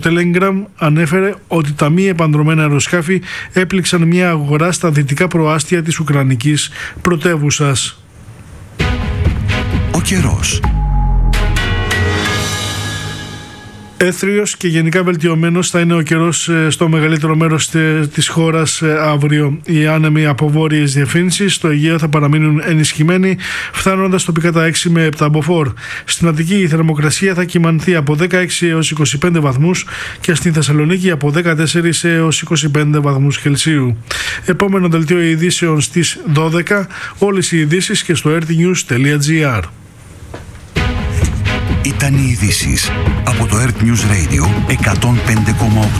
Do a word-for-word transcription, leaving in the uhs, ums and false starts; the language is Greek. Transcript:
Telegram ανέφερε ότι τα μη επανδρωμένα αεροσκάφη έπληξαν μια αγορά στα δυτικά προάστια της Ουκρανικής πρωτεύουσας. Ο καιρός. Έθριος και γενικά βελτιωμένος θα είναι ο καιρός στο μεγαλύτερο μέρος της χώρας αύριο. Οι άνεμοι από βόρειες διευθύνσεις στο Αιγαίο θα παραμείνουν ενισχυμένοι, φτάνοντας τοπικά τα έξι με επτά μποφόρ. Στην Αττική η θερμοκρασία θα κυμανθεί από δεκαέξι έως είκοσι πέντε βαθμούς και στην Θεσσαλονίκη από δεκατέσσερα έως είκοσι πέντε βαθμούς Κελσίου. Επόμενο δελτίο ειδήσεων στις δώδεκα. Όλες οι ειδήσεις και στο r t news τελεία g r. Ήταν οι ειδήσεις από το Earth News Radio εκατόν πέντε κόμμα οκτώ.